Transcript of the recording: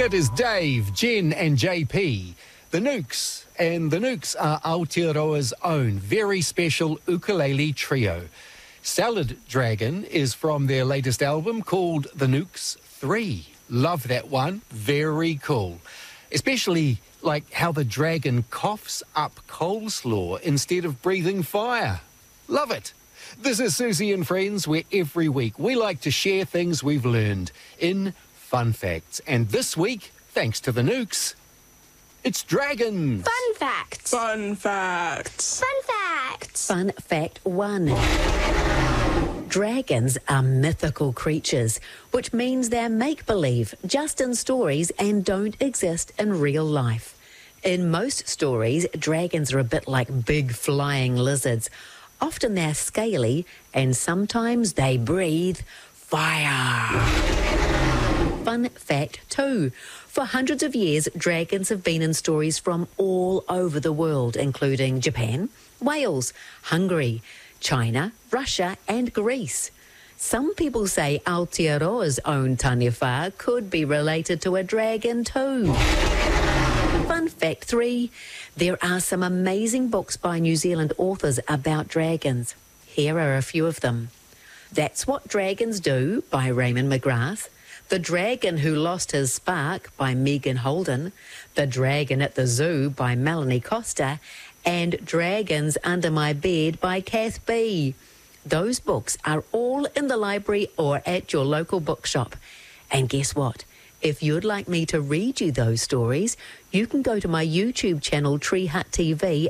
That is Dave, Jen and JP, the Nukes. And the Nukes are Aotearoa's own very special ukulele trio. Salad Dragon is from their latest album called The Nukes 3. Love that one. Very cool. Especially like how the dragon coughs up coleslaw instead of breathing fire. Love it. This is Susie and Friends, where every week we like to share things we've learned in Fun Facts. And this week, thanks to the Nukes, it's dragons. Fun facts. Fun facts. Fun facts. Fun fact 1. Dragons are mythical creatures, which means they're make-believe, just in stories, and don't exist in real life. In most stories, dragons are a bit like big flying lizards. Often they're scaly, and sometimes they breathe fire. Fun fact 2. For hundreds of years, dragons have been in stories from all over the world, including Japan, Wales, Hungary, China, Russia and Greece. Some people say Aotearoa's own Taniwha could be related to a dragon too. Fun fact 3. There are some amazing books by New Zealand authors about dragons. Here are a few of them. That's What Dragons Do by Raymond McGrath. The Dragon Who Lost His Spark by Megan Holden. The Dragon at the Zoo by Melanie Costa. And Dragons Under My Bed by Kath B. Those books are all in the library or at your local bookshop. And guess what? If you'd like me to read you those stories, you can go to my YouTube channel Tree Hut TV